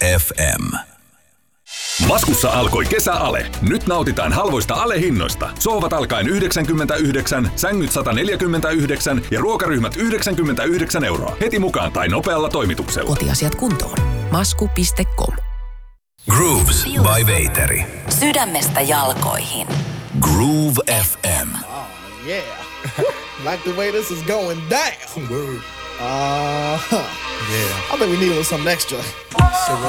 FM. Maskussa alkoi kesäale. Nyt nautitaan halvoista alehinnoista. Sohvat alkaen 99, sängyt 149 ja ruokaryhmät 99 €. Heti mukaan tai nopealla toimituksella. Kotiasiat kuntoon. Masku.com. Grooves by Veiteri. Sydämestä jalkoihin. Groove FM. Oh, yeah. Like the way this is going down. Word. Yeah. I think we need a little something extra. So